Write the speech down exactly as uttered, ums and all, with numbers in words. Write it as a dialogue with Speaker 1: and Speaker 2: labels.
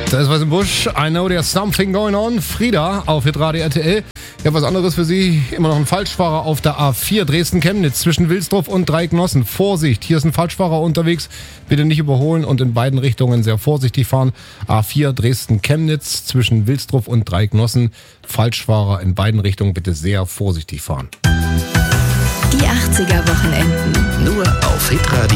Speaker 1: Das ist was im Busch. I know there's something going on. Frieda auf Hitradio R T L. Ich habe was anderes für Sie. Immer noch ein Falschfahrer auf der A vier Dresden-Chemnitz zwischen Wilsdruff und Dreignossen. Vorsicht, hier ist ein Falschfahrer unterwegs. Bitte nicht überholen und in beiden Richtungen sehr vorsichtig fahren. A vier Dresden-Chemnitz zwischen Wilsdruff und Dreignossen. Falschfahrer in beiden Richtungen bitte sehr vorsichtig fahren.
Speaker 2: Die achtziger Wochenenden.
Speaker 3: Nur auf Hitradio